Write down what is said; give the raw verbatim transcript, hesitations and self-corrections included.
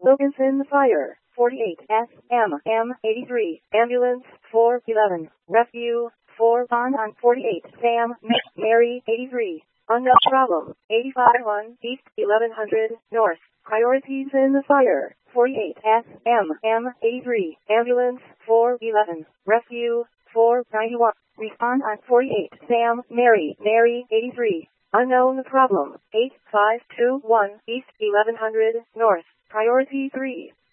Locus in the fire. forty-eight S M M eighty-three. Ambulance four eleven. Rescue four on on forty-eight. Sam M- Mary eighty-three. Unknown problem. eighty-five one East eleven hundred North. Priorities in the fire. forty-eight S M M eighty-three. Ambulance four eleven. Rescue four ninety-one. Respond on forty-eight. Sam Mary Mary eighty-three. Unknown problem. eight five two one East eleven hundred North. Priority three.